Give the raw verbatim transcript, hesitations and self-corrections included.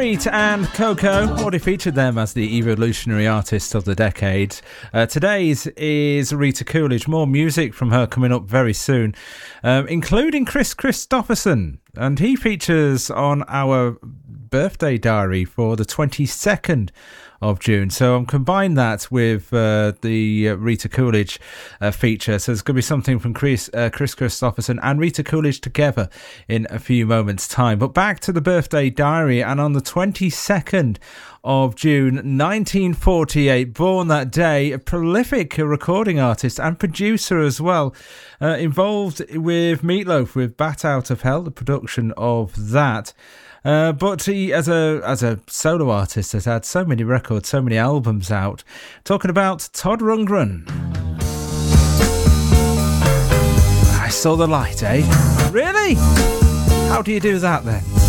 Street and Coco already featured them as the evolutionary artist of the decade. Uh, today's is Rita Coolidge. More music from her coming up very soon, um, including Chris Christopherson. And he features on our birthday diary for the twenty-second of June. So I'm combined that with uh, the uh, Rita Coolidge uh, feature. So there's going to be something from Chris, uh, Chris Christopherson and Rita Coolidge together in a few moments' time. But back to the birthday diary, and on the twenty-second of June nineteen forty-eight, born that day, a prolific recording artist and producer as well, uh, involved with Meatloaf with Bat Out of Hell, the production of that. Uh, but he, as a as a solo artist, has had so many records, so many albums out. Talking about Todd Rundgren. I saw the light, eh? Really? How do you do that then?